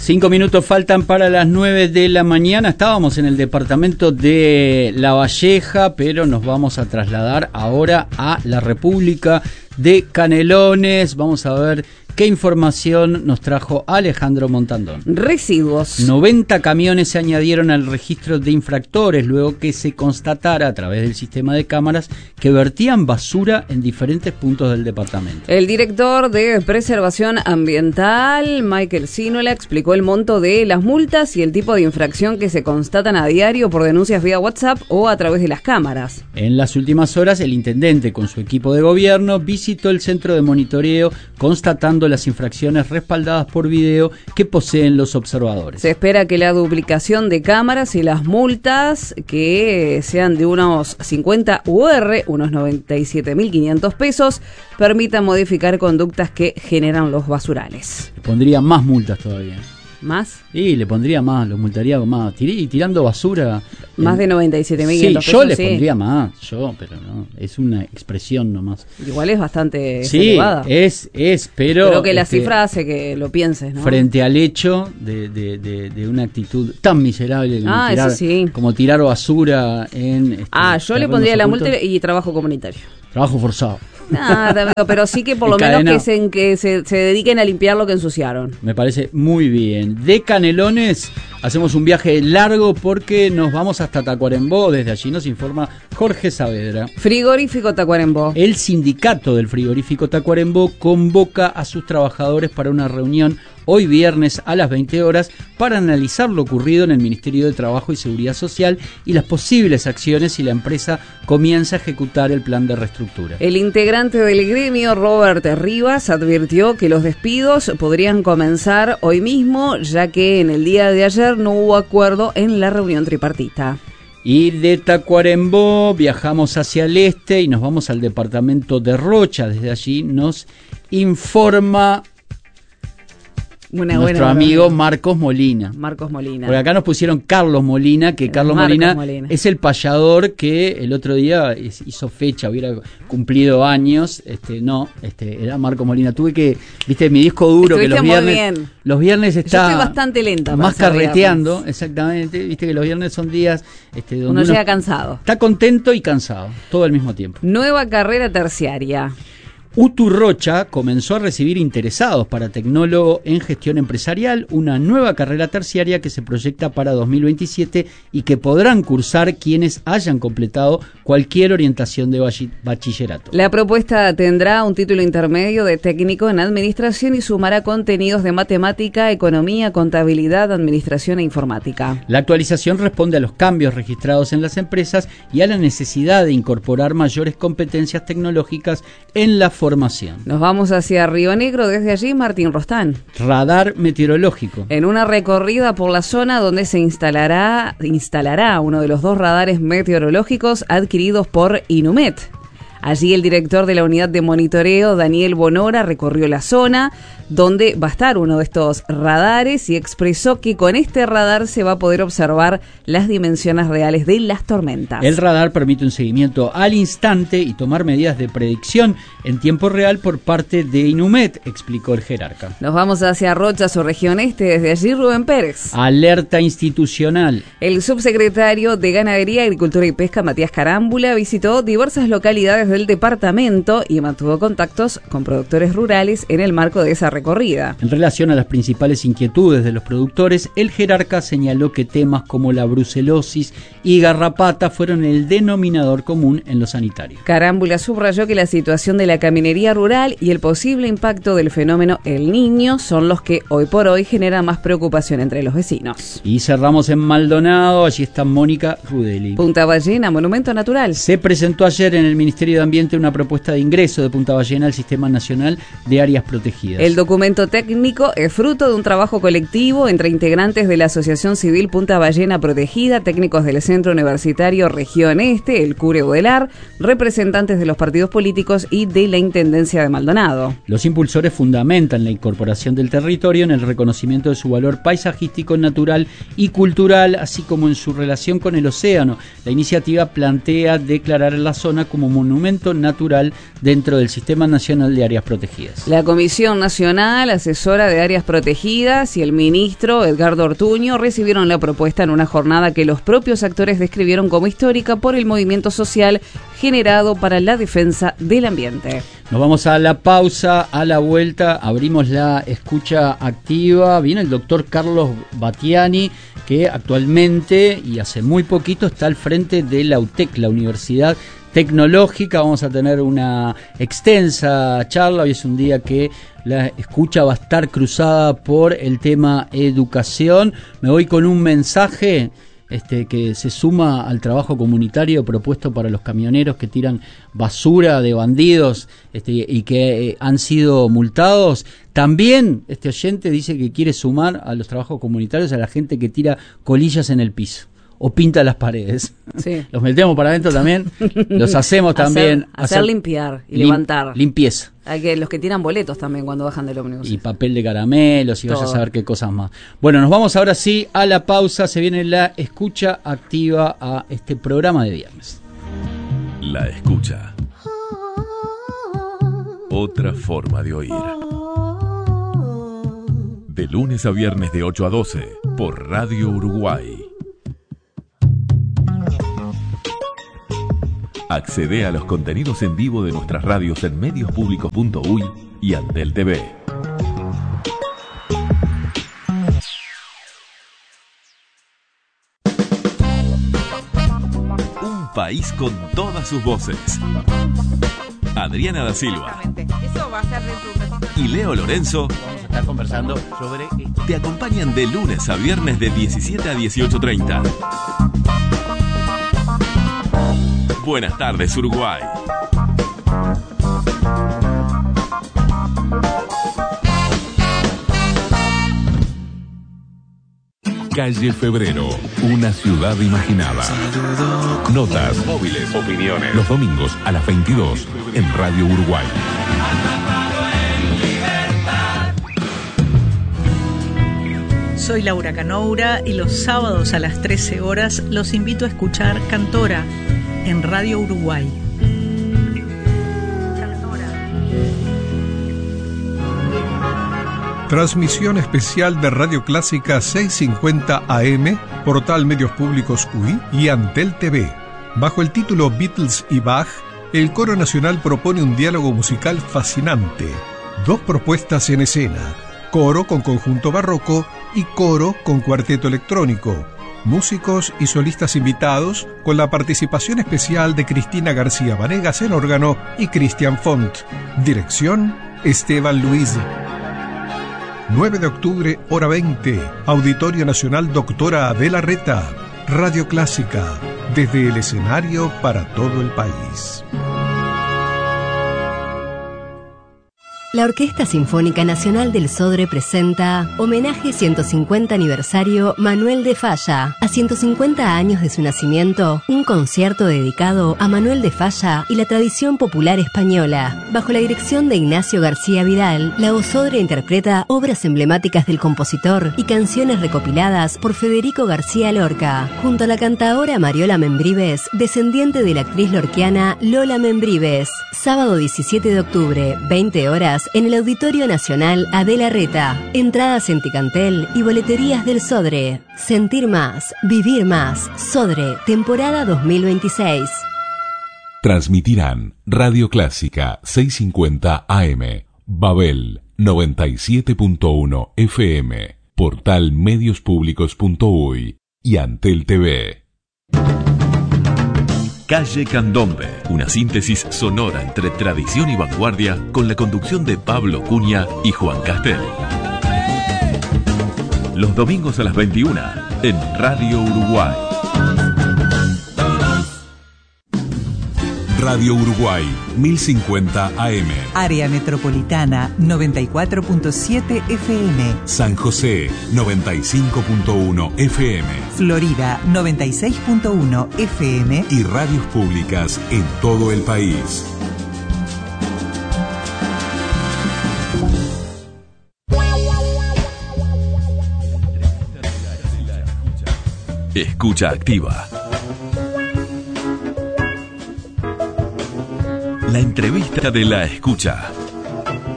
5 minutos faltan para las 9 de la mañana. Estábamos en el departamento de La Valleja, pero nos vamos a trasladar ahora a la República de Canelones. Vamos a ver qué información nos trajo Alejandro Montandón. Residuos. 90 camiones se añadieron al registro de infractores luego que se constatara a través del sistema de cámaras que vertían basura en diferentes puntos del departamento. El director de Preservación Ambiental, Michael Sinola, explicó el monto de las multas y el tipo de infracción que se constatan a diario por denuncias vía WhatsApp o a través de las cámaras. En las últimas horas, el intendente con su equipo de gobierno visitó el centro de monitoreo constatando las infracciones respaldadas por video que poseen los observadores. Se espera que la duplicación de cámaras y las multas, que sean de unos 50 UR, unos 97.500 pesos, permitan modificar conductas que generan los basurales. Le pondría más multas todavía. ¿Más? Y le pondría más, lo multaría más. Tirando basura. Más de 97.500 pesos. Sí, yo le pondría más, pero no, es una expresión nomás. Igual es bastante elevada. Sí, pero... Creo que la cifra hace que lo pienses, ¿no? Frente al hecho de una actitud tan miserable como tirar basura en... yo le pondría la multa y trabajo comunitario. Trabajo forzado. Nada, pero sí que por lo menos que se dediquen a limpiar lo que ensuciaron. Me parece muy bien. De Canelones hacemos un viaje largo porque nos vamos hasta Tacuarembó. Desde allí nos informa Jorge Saavedra. Frigorífico Tacuarembó. El sindicato del frigorífico Tacuarembó convoca a sus trabajadores para una reunión hoy viernes a las 20 horas para analizar lo ocurrido en el Ministerio de Trabajo y Seguridad Social y las posibles acciones si la empresa comienza a ejecutar el plan de reestructura. El integrante del gremio, Robert Rivas, advirtió que los despidos podrían comenzar hoy mismo, ya que en el día de ayer no hubo acuerdo en la reunión tripartita. Y de Tacuarembó viajamos hacia el este y nos vamos al departamento de Rocha. Desde allí nos informa nuestro amigo Marcos Molina. Porque acá nos pusieron Carlos Molina, que Carlos Molina es el payador que el otro día hizo fecha, hubiera cumplido años. Era Marcos Molina. Tuve que, mi disco duro, que los viernes está... Yo estoy bastante lenta. Más carreteando, viernes. Exactamente. Viste que los viernes son días donde uno llega cansado. Está contento y cansado, todo al mismo tiempo. Nueva carrera terciaria. Uturrocha comenzó a recibir interesados para tecnólogo en gestión empresarial, una nueva carrera terciaria que se proyecta para 2027 y que podrán cursar quienes hayan completado cualquier orientación de bachillerato. La propuesta tendrá un título intermedio de técnico en administración y sumará contenidos de matemática, economía, contabilidad, administración e informática. La actualización responde a los cambios registrados en las empresas y a la necesidad de incorporar mayores competencias tecnológicas en la formación. Nos vamos hacia Río Negro, desde allí Martín Rostán. Radar meteorológico. En una recorrida por la zona donde se instalará uno de los 2 radares meteorológicos adquiridos por Inumet. Allí el director de la unidad de monitoreo, Daniel Bonora, recorrió la zona donde va a estar uno de estos radares y expresó que con este radar se va a poder observar las dimensiones reales de las tormentas. El radar permite un seguimiento al instante y tomar medidas de predicción en tiempo real por parte de Inumet, explicó el jerarca. Nos vamos hacia Rocha, su región este, desde allí Rubén Pérez. Alerta institucional. El subsecretario de Ganadería, Agricultura y Pesca, Matías Carámbula, visitó diversas localidades del departamento y mantuvo contactos con productores rurales en el marco de esa recorrida. En relación a las principales inquietudes de los productores, el jerarca señaló que temas como la brucelosis y garrapata fueron el denominador común en lo sanitario. Carámbula subrayó que la situación de la caminería rural y el posible impacto del fenómeno El Niño son los que hoy por hoy generan más preocupación entre los vecinos. Y cerramos en Maldonado, allí está Mónica Rudeli. Punta Ballena, monumento natural. Se presentó ayer en el Ministerio de Ambiente una propuesta de ingreso de Punta Ballena al Sistema Nacional de Áreas Protegidas. El documento técnico es fruto de un trabajo colectivo entre integrantes de la Asociación Civil Punta Ballena Protegida, técnicos del Centro Universitario Región Este, el CURE UDELAR, representantes de los partidos políticos y de la Intendencia de Maldonado. Los impulsores fundamentan la incorporación del territorio en el reconocimiento de su valor paisajístico, natural y cultural, así como en su relación con el océano. La iniciativa plantea declarar la zona como monumento elemento natural dentro del Sistema Nacional de Áreas Protegidas. La Comisión Nacional Asesora de Áreas Protegidas y el ministro Edgardo Ortuño recibieron la propuesta en una jornada que los propios actores describieron como histórica por el movimiento social generado para la defensa del ambiente. Nos vamos a la pausa, a la vuelta abrimos la escucha activa. Viene el doctor Carlos Battiani, que actualmente y hace muy poquito está al frente de la UTEC, la Universidad Tecnológica. Vamos a tener una extensa charla. Hoy es un día que la escucha va a estar cruzada por el tema educación. Me voy con un mensaje que se suma al trabajo comunitario propuesto para los camioneros que tiran basura de bandidos y que han sido multados. También este oyente dice que quiere sumar a los trabajos comunitarios a la gente que tira colillas en el piso o pinta las paredes. Sí. Los metemos para adentro también, los hacemos también. Hacer limpiar y levantar. Limpieza. Hay que los que tiran boletos también cuando bajan del ómnibus. Y papel de caramelos y vaya a saber qué cosas más. Bueno, nos vamos ahora sí a la pausa. Se viene la escucha activa a este programa de viernes. La escucha. Otra forma de oír. De lunes a viernes de 8 a 12 por Radio Uruguay. Accede a los contenidos en vivo de nuestras radios en mediospublicos.uy y Antel TV. Un país con todas sus voces. Adriana da Silva. Eso va a ser y Leo Lorenzo. Vamos a estar conversando sobre... Te acompañan de lunes a viernes de 17 a 18:30. Buenas tardes, Uruguay. Calle Febrero, una ciudad imaginada. Notas, móviles, opiniones. Los domingos a las 22 en Radio Uruguay. Soy Laura Canoura y los sábados a las 13 horas los invito a escuchar Cantora en Radio Uruguay. Transmisión especial de Radio Clásica 650 AM, Portal Medios Públicos UI y Antel TV. Bajo el título Beatles y Bach, el Coro Nacional propone un diálogo musical fascinante. 2 propuestas en escena: coro con conjunto barroco y coro con cuarteto electrónico. Músicos y solistas invitados con la participación especial de Cristina García Vanegas en órgano y Cristian Font. Dirección: Esteban Luis. 9 de octubre, hora 20, Auditorio Nacional Doctora Adela Reta. Radio Clásica, desde el escenario para todo el país. La Orquesta Sinfónica Nacional del Sodre presenta Homenaje 150 aniversario Manuel de Falla. A 150 años de su nacimiento, un concierto dedicado a Manuel de Falla y la tradición popular española. Bajo la dirección de Ignacio García Vidal, la OSODRE interpreta obras emblemáticas del compositor y canciones recopiladas por Federico García Lorca, junto a la cantaora Mariola Membrives, descendiente de la actriz lorquiana Lola Membrives. Sábado 17 de octubre, 20 horas, en el Auditorio Nacional Adela Reta. Entradas en Ticantel y boleterías del Sodre. Sentir más, vivir más. Sodre, temporada 2026. Transmitirán Radio Clásica 650 AM, Babel 97.1 FM, Portal Medios-Públicos.uy y Antel TV. Calle Candombe, una síntesis sonora entre tradición y vanguardia con la conducción de Pablo Cunha y Juan Castel. Los domingos a las 21 en Radio Uruguay. Radio Uruguay, 1050 AM. Área Metropolitana, 94.7 FM. San José, 95.1 FM. Florida, 96.1 FM. Y radios públicas en todo el país. Escucha activa. La entrevista de la escucha.